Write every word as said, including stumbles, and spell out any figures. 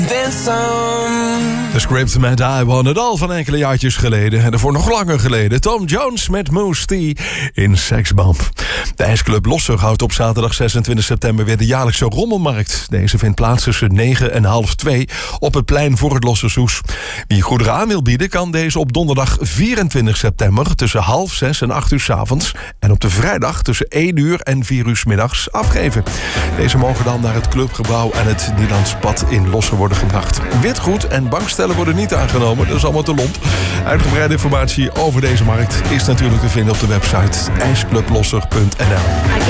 De script met I Want It All van enkele jaartjes geleden. En daarvoor nog langer geleden. Tom Jones met Moose T in Seksbamp. De ijsclub Losser houdt op zaterdag zesentwintig september weer de jaarlijkse rommelmarkt. Deze vindt plaats tussen negen en half twee op het plein voor het Lossersoes. Wie goederen aan wil bieden kan deze op donderdag vierentwintig september tussen half zes en acht uur 's avonds. En op de vrijdag tussen één uur en vier uur 's middags afgeven. Deze mogen dan naar het clubgebouw en het Nielandspad in Losser worden gebracht. Witgoed en bankstellen worden niet aangenomen, dat is allemaal te lomp. Uitgebreide informatie over deze markt is natuurlijk te vinden op de website ijsclublosser punt n l.